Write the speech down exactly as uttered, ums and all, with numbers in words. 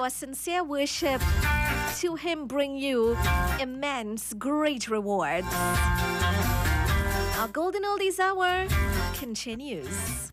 your sincere worship to Him bring you immense, great rewards. Our Golden Oldies Hour continues.